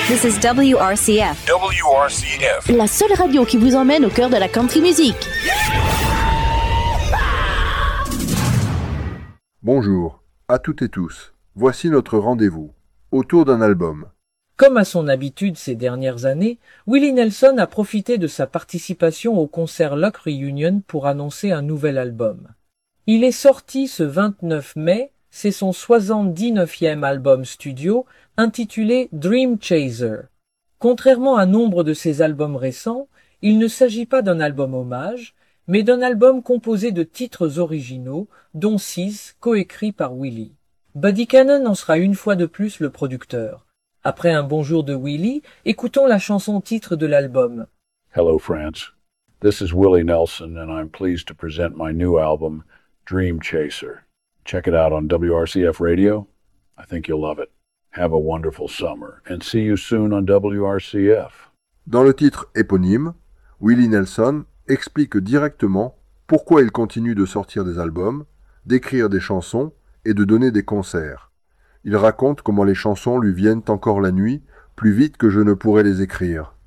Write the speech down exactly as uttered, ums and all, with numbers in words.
This is W R C F. W R C F. La seule radio qui vous emmène au cœur de la country music. Bonjour à toutes et tous. Voici notre rendez-vous autour d'un album. Comme à son habitude ces dernières années, Willie Nelson a profité de sa participation au concert Lock Reunion pour annoncer un nouvel album. Il est sorti ce vingt-neuf mai, c'est son soixante-dix-neuvième album studio intitulé Dream Chaser. Contrairement à nombre de ses albums récents, il ne s'agit pas d'un album hommage, mais d'un album composé de titres originaux, dont six coécrits par Willie. Buddy Cannon en sera une fois de plus le producteur. Après un bonjour de Willie, écoutons la chanson titre de l'album. Hello, France. This is Willie Nelson, and I'm pleased to present my new album, Dream Chaser. Check it out on W R C F Radio. I think you'll love it. Have a wonderful summer, and see you soon on W R C F. Dans le titre éponyme, Willie Nelson explique directement pourquoi il continue de sortir des albums, d'écrire des chansons et de donner des concerts. Il raconte comment les chansons lui viennent encore la nuit, plus vite que je ne pourrais les écrire.